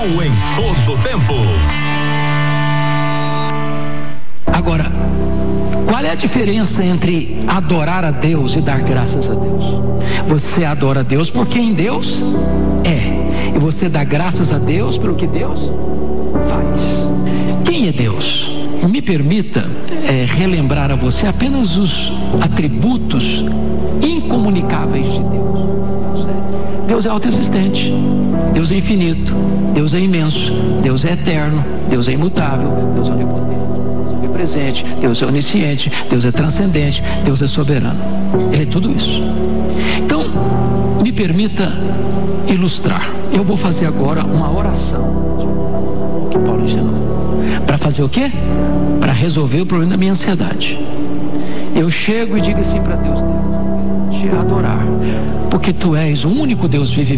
em todo tempo. Agora, qual é a diferença entre adorar a Deus e dar graças a Deus? Você adora a Deus por quem Deus é, e você dá graças a Deus pelo que Deus faz. Quem é Deus? Me permita relembrar a você apenas os atributos incomunicáveis de Deus. Deus é autoexistente, Deus é infinito, Deus é imenso, Deus é eterno, Deus é imutável, Deus é onipotente, Deus é onipresente, Deus é onisciente, Deus é transcendente, Deus é soberano. Ele é tudo isso. Então, me permita ilustrar. Eu vou fazer agora uma oração que Paulo ensinou. Para fazer o quê? Para resolver o problema da minha ansiedade. Eu chego e digo assim para Deus: te adorar, porque tu és o único Deus vivo